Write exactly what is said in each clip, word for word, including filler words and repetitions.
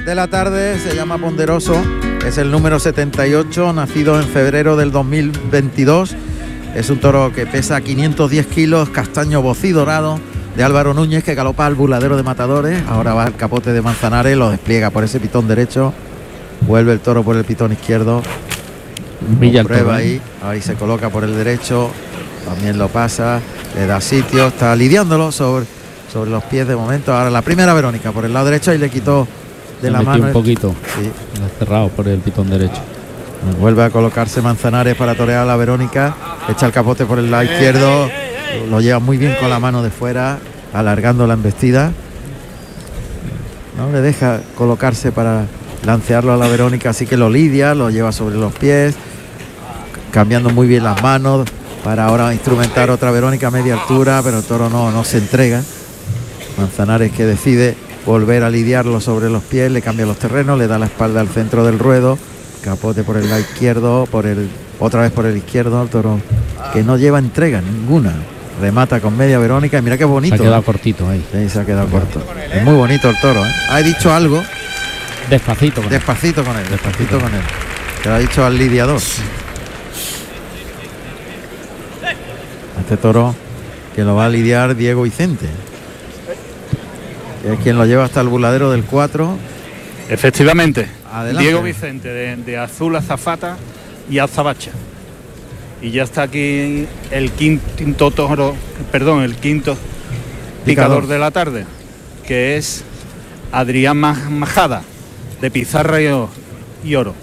de la tarde, se llama Ponderoso, es el número setenta y ocho, nacido en febrero del dos mil veintidós. Es un toro que pesa quinientos diez kilos, castaño bocí dorado, de Álvaro Núñez, que galopa al Buladero de Matadores. Ahora va al Capote de Manzanares, lo despliega por ese pitón derecho, vuelve el toro por el pitón izquierdo, Villa prueba ahí, ahí se coloca por el derecho, también lo pasa, le da sitio, está lidiándolo sobre, sobre los pies de momento. Ahora la primera Verónica por el lado derecho y le quitó de la mano un poquito, sí. cerrado por el pitón derecho. Vuelve a colocarse Manzanares para torear a la Verónica, echa el capote por el lado izquierdo, lo lleva muy bien con la mano de fuera, alargando la embestida, no le deja colocarse para lancearlo a la Verónica, así que lo lidia, lo lleva sobre los pies, cambiando muy bien las manos para ahora instrumentar otra Verónica a media altura, pero el toro no, no se entrega. Manzanares, que decide volver a lidiarlo sobre los pies, le cambia los terrenos, le da la espalda al centro del ruedo, capote por el lado izquierdo, por el otra vez por el izquierdo, el toro que no lleva entrega ninguna, remata con media Verónica y mira qué bonito. Se ha quedado ¿eh? cortito ahí. Sí, se ha quedado corto. Es muy bonito el toro, ¿eh? Ha dicho algo. Despacito con despacito él. con él, despacito con él. Se lo ha dicho al lidiador. Este toro que lo va a lidiar Diego Vicente, que es quien lo lleva hasta el Buladero del cuatro. Efectivamente. Adelante. Diego Vicente de, de Azul Azafata y Azabache. Y ya está aquí el quinto toro, perdón, el quinto picador, picador de la tarde, que es Adrián Majada, de Pizarra y Oro.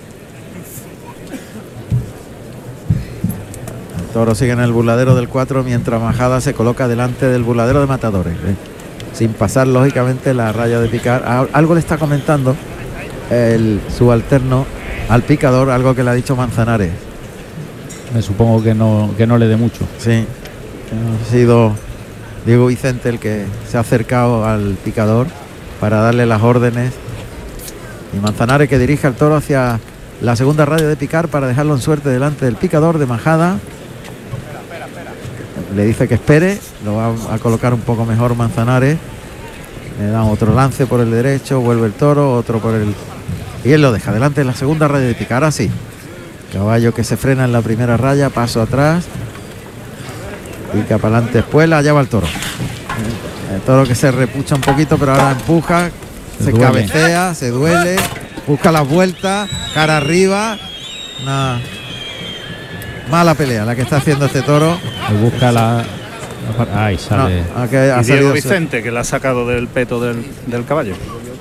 El toro sigue en el Buladero del cuatro mientras Majada se coloca delante del Buladero de Matadores, ¿eh? Sin pasar lógicamente la raya de picar. Algo le está comentando el subalterno al picador, algo que le ha dicho Manzanares. Me supongo que no, que no le dé mucho. Sí, ha sido Diego Vicente el que se ha acercado al picador para darle las órdenes, y Manzanares, que dirige al toro hacia la segunda raya de picar para dejarlo en suerte delante del picador de Majada. Le dice que espere, lo va a colocar un poco mejor Manzanares, le da otro lance por el derecho, vuelve el toro, otro por el... y él lo deja delante de la segunda raya de picar. Así, caballo que se frena en la primera raya, paso atrás, pica para adelante, espuela, allá va el toro. El toro que se repucha un poquito, pero ahora empuja, se, se cabecea, se duele, busca las vueltas, cara arriba. Una mala pelea la que está haciendo este toro. Busca la... Ahí sale. No, okay, ha y Diego Vicente, que la ha sacado del peto del, del caballo.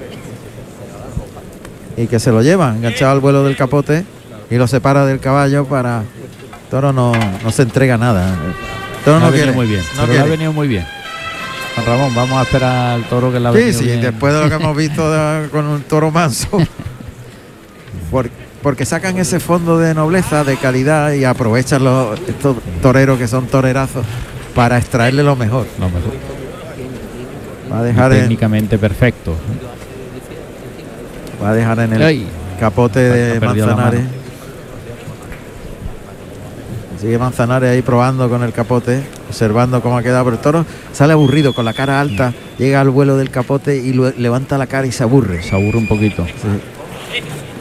Y que se lo lleva, enganchado al vuelo del capote, y lo separa del caballo para... El toro no, no se entrega nada. El toro no, no quiere. Muy bien. No pero le ha venido muy bien. Juan Ramón, vamos a esperar al toro que la ha sí, venido sí, bien. Después de lo que hemos visto de, con un toro manso. Por, porque sacan ese fondo de nobleza, de calidad, y aprovechan los, estos toreros que son torerazos para extraerle lo mejor. Lo mejor. Va a dejar y técnicamente en, perfecto. Va a dejar en el Ay. capote de Manzanares. Sigue Manzanares ahí probando con el capote, observando cómo ha quedado, pero el toro sale aburrido, con la cara alta, sí. Llega al vuelo del capote y lo, levanta la cara y se aburre. Se aburre un poquito. Sí.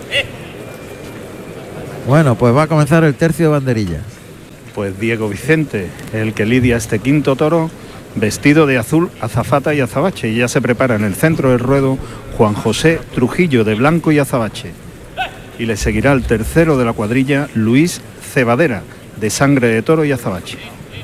Bueno, pues va a comenzar el tercio de banderillas. Pues Diego Vicente, el que lidia este quinto toro, vestido de azul, azafata y azabache, y ya se prepara en el centro del ruedo Juan José Trujillo, de blanco y azabache. Y le seguirá el tercero de la cuadrilla, Luis Cebadera, de sangre de toro y azabache.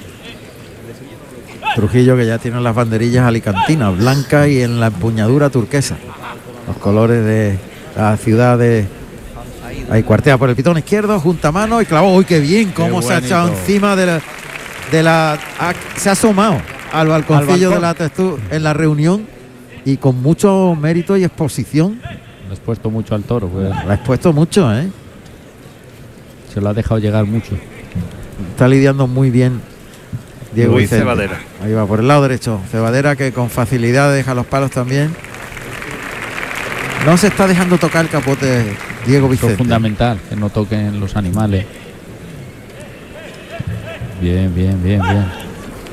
Trujillo, que ya tiene las banderillas alicantinas, blanca y en la empuñadura turquesa, los colores de la ciudad de... Ahí cuartea por el pitón izquierdo, junta mano y clavó. ¡Uy, qué bien! Cómo qué se bonito. Ha echado encima de la... De la ha, se ha asomado al balconcillo al de la textura en la reunión, y con mucho mérito y exposición. Le has puesto mucho al toro. Pues. Le has puesto mucho, ¿eh? Se lo ha dejado llegar mucho. Está lidiando muy bien Diego Luis Vicente. Cebadera. Ahí va por el lado derecho. Cebadera, que con facilidad deja los palos también. No se está dejando tocar el capote Diego Vicente. Eso es fundamental, que no toquen los animales. Bien, bien, bien, bien.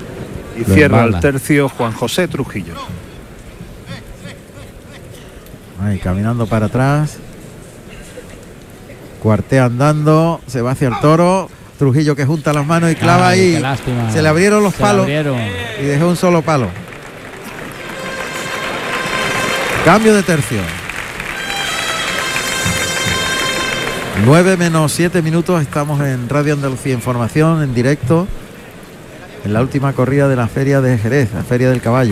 Y lo cierra el tercio Juan José Trujillo. Ahí, caminando para atrás. Cuartea andando, se va hacia el toro. Trujillo que junta las manos y clava. Ay, ahí. qué lástima. Se le abrieron los Se le palos abrieron. y dejó un solo palo. Cambio de tercio. nueve menos siete minutos. Estamos en Radio Andalucía Información en directo en la última corrida de la Feria de Jerez, la Feria del Caballo.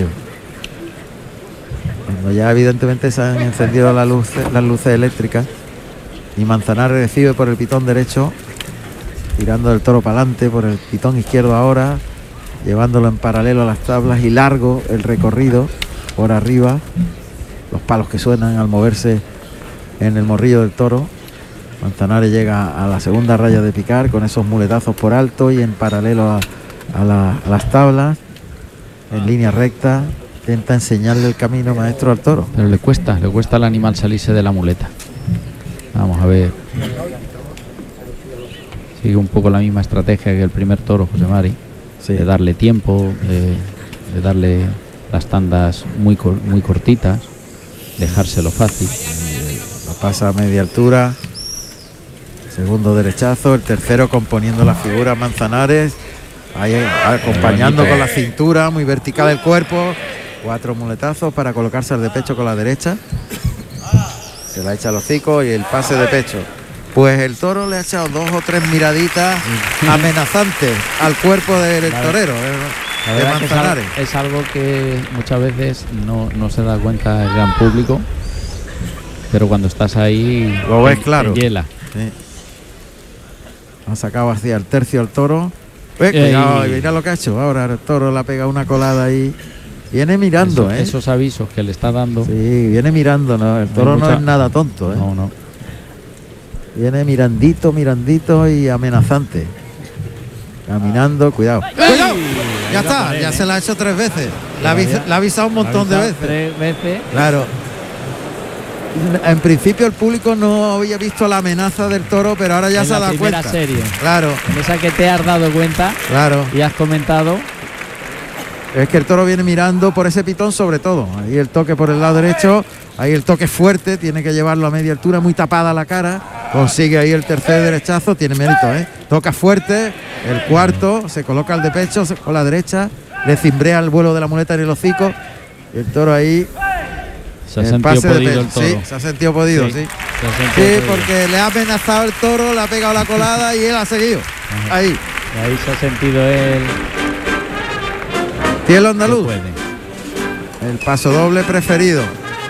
Cuando ya evidentemente se han encendido las luces, las luces eléctricas y Manzanares recibe por el pitón derecho, tirando el toro para adelante por el pitón izquierdo ahora, llevándolo en paralelo a las tablas y largo el recorrido por arriba, los palos que suenan al moverse en el morrillo del toro. Manzanares llega a la segunda raya de picar con esos muletazos por alto y en paralelo a, a, la, a las tablas, en línea recta, intenta enseñarle el camino maestro al toro. Pero le cuesta, le cuesta al animal salirse de la muleta. Vamos a ver. Sigue un poco la misma estrategia que el primer toro, José Mari, Sí. de darle tiempo, de, de darle las tandas muy, cor- muy cortitas, dejárselo fácil. La pasa a media altura. Segundo derechazo, el tercero componiendo la figura Manzanares, ahí acompañando con la cintura, muy vertical el cuerpo. Cuatro muletazos para colocarse al de pecho con la derecha. Se la echa al hocico y el pase de pecho. Pues el toro le ha echado dos o tres miraditas amenazantes al cuerpo del La- torero, La de verdad que es, al- Manzanares. es algo que muchas veces no, no se da cuenta el gran público, pero cuando estás ahí Lo ves te- claro. te hiela. Sí. Ha sacado hacia el tercio el toro. Eh, Ey. cuidado, y mira lo que ha hecho. Ahora el toro le ha pegado una colada ahí. Viene mirando, Eso- ¿eh? Esos avisos que le está dando. Sí, viene mirando, ¿no? El toro no mucha- es nada tonto, ¿eh? No, no. Viene mirandito, mirandito y amenazante. Caminando, cuidado. ¡Cuidado! Ya está, ya se la ha hecho tres veces. La ha, avis- la ha avisado un montón de Avisado veces. Tres veces. Claro. En principio el público no había visto la amenaza del toro, pero ahora ya En se ha la dado primera cuenta. serie. Claro, En esa que te has dado cuenta claro. y has comentado. Es que el toro viene mirando por ese pitón sobre todo. Ahí el toque por el lado derecho, ahí el toque fuerte, tiene que llevarlo a media altura, muy tapada la cara. Consigue ahí el tercer derechazo, tiene mérito, ¿eh? Toca fuerte, el cuarto, se coloca al de pecho se- con la derecha, le cimbrea el vuelo de la muleta en el hocico. Y el toro ahí, Se ha el sentido pase de podido pecho. el toro. Sí, se ha sentido podido, sí. Sí, Sí, se ha sentido podido. porque le ha amenazado el toro, le ha pegado la colada y él ha seguido. Ajá. Ahí, Y ahí se ha sentido él. cielo que andaluz. puede. El paso doble preferido.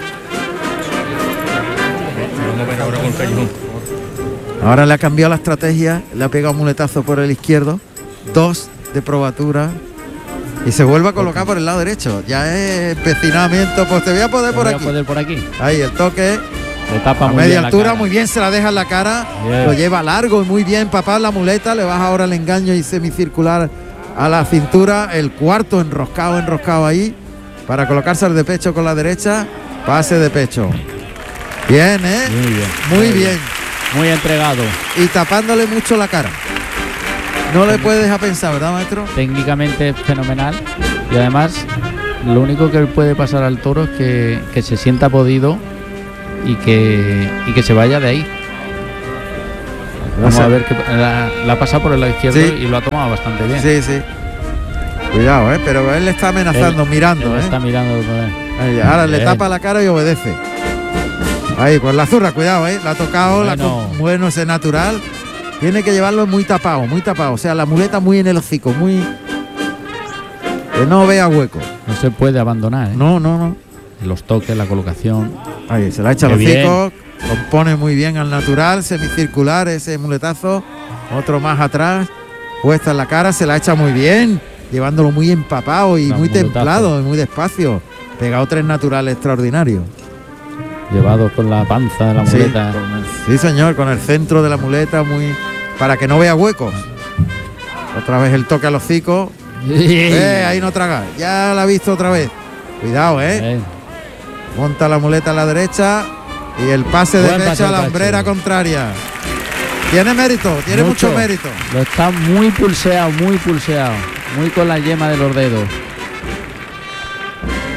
Vamos a ver ahora con Callejón. Ahora le ha cambiado la estrategia, le ha pegado un muletazo por el izquierdo, dos de probatura y se vuelve a colocar por el lado derecho. Ya es empecinamiento, pues te voy a poder Te por voy a aquí. poder por aquí. Ahí el toque, Le tapa a muy media bien la altura, cara. muy bien, se la deja en la cara, Bien. lo lleva largo y muy bien, papá la muleta, le baja ahora el engaño y semicircular a la cintura, el cuarto enroscado, enroscado ahí, para colocarse al de pecho con la derecha, pase de pecho. Bien, ¿eh? Muy bien. Muy bien. Muy entregado. Y tapándole mucho la cara. No le puedes dejar pensar, ¿verdad, maestro? Técnicamente es fenomenal. Y además, lo único que puede pasar al toro es que, que se sienta podido y que, y que se vaya de ahí. Vamos a ver que la, la ha pasado por el lado izquierdo Sí. y lo ha tomado bastante bien. Sí, sí. Cuidado, ¿eh? Pero él le está amenazando, Él- mirando, Él ¿eh? está mirando. Ahí, ahora le Bien. tapa la cara y obedece. Ahí, pues la zurra, cuidado, ¿eh? La ha tocado, la Bueno. co- bueno, ese natural. Tiene que llevarlo muy tapado, muy tapado. O sea, la muleta muy en el hocico, muy... Que no vea hueco. No se puede abandonar, ¿eh? No, no, no. Los toques, la colocación. Ahí, se la echa Qué al bien. hocico. Compone muy bien al natural, semicircular ese muletazo. Otro más atrás. Puesta en la cara, se la echa muy bien. Llevándolo muy empapado y Gran muy muletazo. templado y muy despacio. Pegado tres naturales extraordinarios. Llevados con la panza de la Sí, muleta. con el- sí, señor, con el centro de la muleta muy para que no vea huecos. Otra vez el toque al hocico. Eh, ahí no traga. Ya la ha visto otra vez. Cuidado, eh. Eh, Monta la muleta a la derecha y el pase de Buen pase pecho a de la pecho. hombrera contraria. Tiene mérito, tiene mucho, Mucho. mérito. Lo está muy pulseado, muy pulseado. Muy con la yema de los dedos.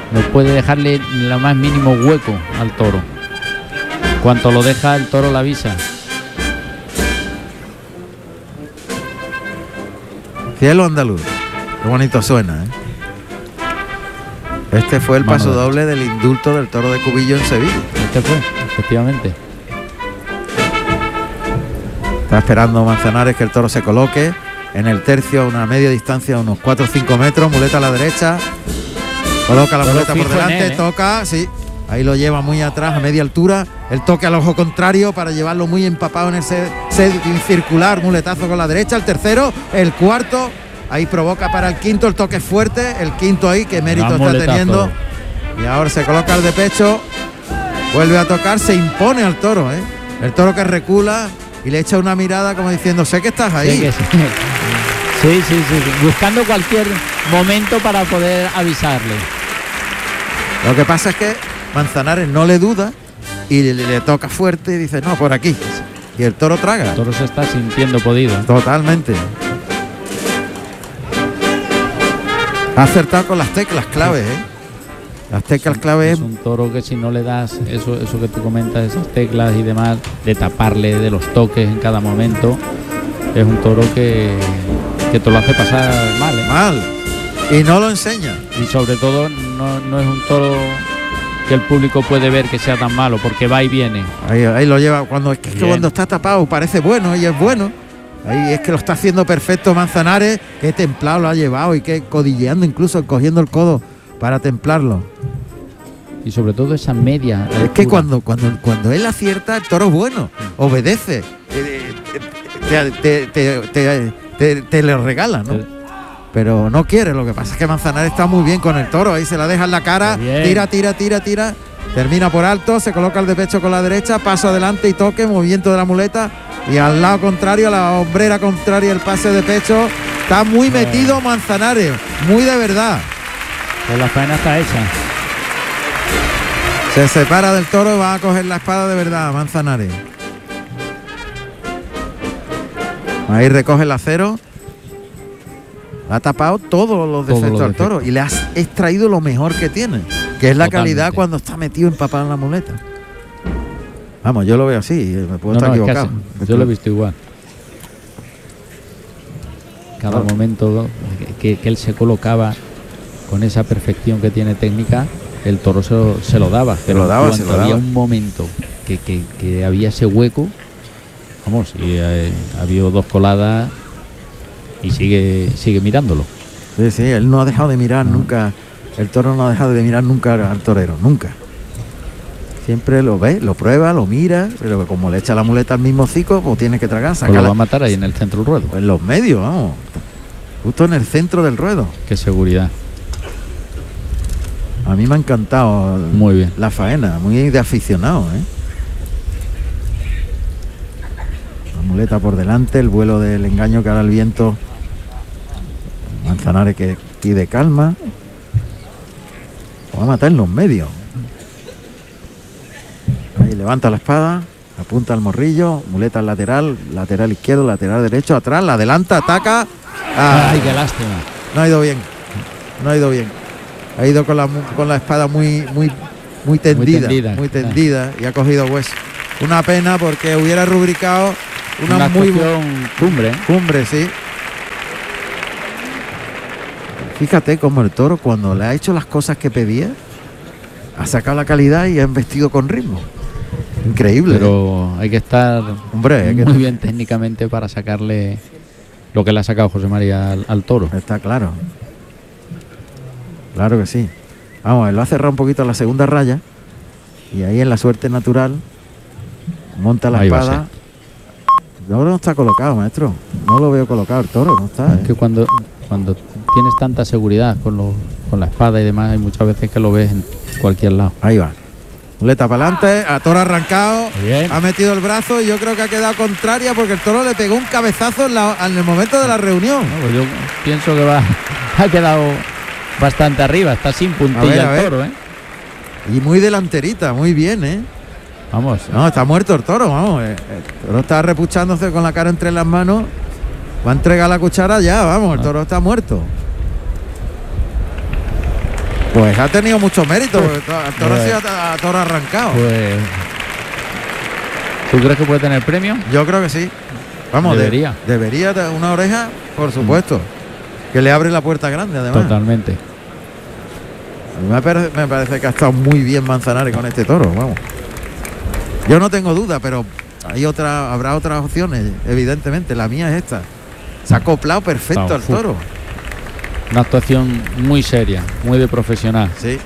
no puede dejarle lo más mínimo hueco al toro. Cuanto lo deja, el toro la avisa. Cielo andaluz. Qué bonito suena, ¿eh? Este fue el Mano paso derecha. doble del indulto del toro de Cubillo en Sevilla. Este fue, efectivamente. Está esperando Manzanares que el toro se coloque en el tercio a una media distancia, unos cuatro o cinco metros, muleta a la derecha, coloca la Toro muleta por fijo en delante, él, ¿eh? toca, sí, ahí lo lleva muy atrás a media altura, el toque al ojo contrario para llevarlo muy empapado en el set, set circular, muletazo con la derecha, el tercero, el cuarto, ahí provoca para el quinto, el toque fuerte, el quinto ahí, que mérito Gran está muletazo. teniendo, y ahora se coloca el de pecho, vuelve a tocar, se impone al toro, ¿eh? El toro que recula y le echa una mirada como diciendo, sé que estás ahí. Sí, que sí. Sí, sí, sí, sí. Buscando cualquier momento para poder avisarle. Lo que pasa es que Manzanares no le duda y le, le toca fuerte y dice, no, por aquí. Y el toro traga. El toro se está sintiendo podido. Totalmente. Ha acertado con las teclas claves, ¿eh? Las teclas claves. Es un toro que si no le das eso, eso que tú comentas, esas teclas y demás, de taparle de los toques en cada momento, es un toro que, que te lo hace pasar mal, ¿eh? Mal. Y no lo enseña. Y sobre todo no, no es un toro que el público puede ver que sea tan malo, porque va y viene. Ahí, ahí lo lleva. Cuando es que, es que Bien. cuando está tapado parece bueno y es bueno. Ahí es que lo está haciendo perfecto Manzanares. Qué templado lo ha llevado y que codilleando, incluso cogiendo el codo para templarlo. Y sobre todo esa media. Es que altura. cuando, cuando, cuando él acierta, el toro es bueno, obedece, eh, te, te, te, te, te- te le regala, ¿no? Eh. Pero no quiere, lo que pasa es que Manzanares está muy bien con el toro, ahí se la deja en la cara, Bien. tira, tira, tira, tira, termina por alto, se coloca el de pecho con la derecha, paso adelante y toque, movimiento de la muleta, y al lado contrario, a la hombrera contraria, el pase de pecho, está muy metido Manzanares, muy de verdad. Pues la faena está hecha. Se separa del toro, va a coger la espada de verdad, Manzanares. Ahí recoge el acero. Ha tapado todos los Todos defectos los al toro defectos. y le has extraído lo mejor que tiene, que es la Totalmente. calidad cuando está metido empapado en la muleta. Vamos, yo lo veo así, me puedo No, estar no, es que equivocado. así, yo lo he visto igual. Cada Claro. momento que, que él se colocaba con esa perfección que tiene técnica, el toro se lo, se lo daba. Pero lo daba, cuando se lo había daba. un momento que, que- que había ese hueco, vamos, y eh, ha habido dos coladas y sigue sigue mirándolo. Sí, sí, él no ha dejado de mirar nunca, el toro no ha dejado de mirar nunca al torero, nunca. Siempre lo ve, lo prueba, lo mira, pero como le echa la muleta al mismo hocico, pues tiene que tragar, Pues lo sacarla va a matar ahí en el centro del ruedo. en los medios, vamos. Justo en el centro del ruedo. Qué seguridad. A mí me ha encantado Muy bien. la faena, muy de aficionado, ¿eh? La muleta por delante, el vuelo del engaño que hará el viento. Manzanares que pide calma. Lo va a matar en los medios. Ahí levanta la espada, apunta al morrillo, muleta al lateral, lateral izquierdo, lateral derecho, atrás, la adelanta, ataca. Ah, Ay, qué lástima. no ha ido bien, no ha ido bien. Ha ido con la, mu- con la espada muy, muy, muy tendida, muy tendida, tendida. y ha cogido hueso. Una pena porque hubiera rubricado una, Una muy bu- actuación cumbre, ¿eh? cumbre, sí. Fíjate cómo el toro, cuando le ha hecho las cosas que pedía, ha sacado la calidad y ha vestido con ritmo. Increíble. ¿eh? Pero hay que estar Hombre, hay que- muy bien técnicamente para sacarle lo que le ha sacado José María al, al toro. Está claro. Claro que sí. Vamos, él lo ha cerrado un poquito a la segunda raya. Y ahí en la suerte natural monta la Ahí va a espada. No, no está colocado, maestro. No lo veo colocado el toro, no está. ¿eh? Que cuando, cuando tienes tanta seguridad con, lo- con la espada y demás, hay muchas veces que lo ves en cualquier lado. Ahí va. Muleta para adelante, a toro arrancado, Bien. ha metido el brazo y yo creo que ha quedado contraria porque el toro le pegó un cabezazo en, la- en el momento de la reunión. No, pues yo pienso que va, ha quedado bastante arriba, está sin A ver, puntilla a ver. el toro, ¿eh? Y muy delanterita, muy bien, ¿eh? Vamos, No, está muerto el toro, vamos. eh, El toro está repuchándose con la cara entre las manos. Va a entregar la cuchara ya, vamos, el Ah. toro está muerto. Pues ha tenido mucho mérito, porque el toro Pues- ha sido a, a toro arrancado. Pues, ¿tú crees que puede tener premio? Yo creo que sí. Vamos, de- Debería. debería de una oreja, por supuesto. Que le abre la puerta grande, además. Totalmente. A mí me parece, me parece que ha estado muy bien Manzanares con este toro, vamos. Yo no tengo duda, pero hay otra, habrá otras opciones, evidentemente. La mía es esta. Se ha acoplado perfecto Claro, al fu- toro. Una actuación muy seria, muy de profesional. Sí.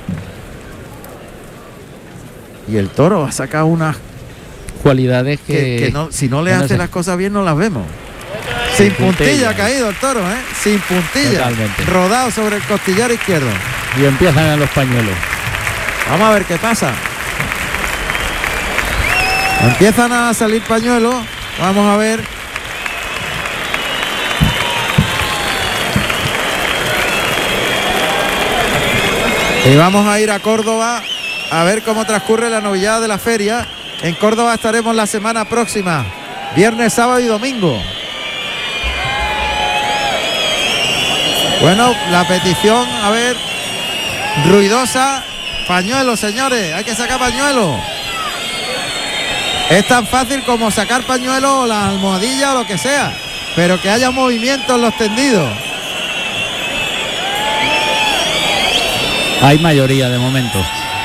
Y el toro ha sacado unas Cualidades que, que, que no, si no le que no hace sé. las cosas bien no las vemos. Sin puntilla puntilla. ha caído el toro, ¿eh? Sin puntilla. Totalmente. Rodado sobre el costillar izquierdo. Y empiezan en los pañuelos. Vamos a ver qué pasa. Empiezan a salir pañuelos. Vamos a ver. Y vamos a ir a Córdoba a ver cómo transcurre la novillada de la feria. En Córdoba estaremos la semana próxima, viernes, sábado y domingo. Bueno, la petición, a ver, ruidosa. Pañuelo, señores, hay que sacar pañuelo. Es tan fácil como sacar pañuelo o la almohadilla o lo que sea, pero que haya movimiento en los tendidos. Hay mayoría de momento.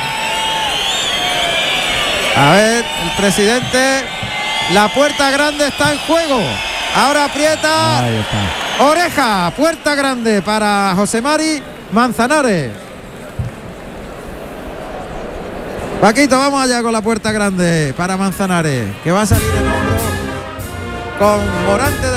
A ver, el presidente, la puerta grande está en juego. Ahora aprieta. Ahí está. Oreja, puerta grande para José Mari Manzanares. Paquito, vamos allá con la puerta grande para Manzanares, que va a salir el hombro con Morante de